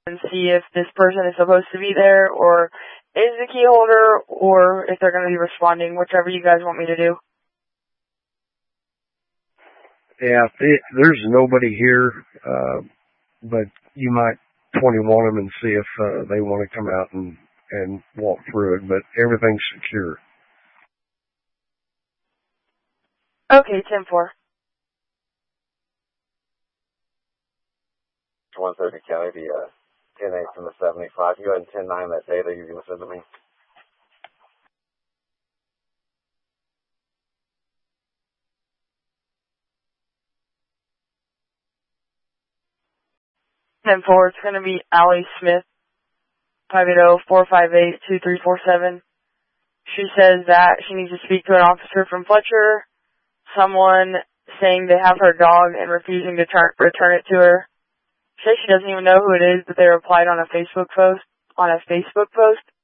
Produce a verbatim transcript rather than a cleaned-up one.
and see if this person is supposed to be there or is the key holder, or if they're going to be responding, whichever you guys want me to do. Yeah, it, there's nobody here, uh, but you might twenty-one them and see if uh, they want to come out and, and walk through it, but everything's secure. Okay, ten four. one thirty County, the uh, ten eight from the seventy-five. You go ahead and ten nine that data you're going to send to me. ten four, it's going to be Allie Smith, five eight zero, four five eight, two three four seven. She says that she needs to speak to an officer from Fletcher, someone saying they have her dog and refusing to turn, return it to her. She says she doesn't even know who it is, but they replied on a Facebook post, on a Facebook post.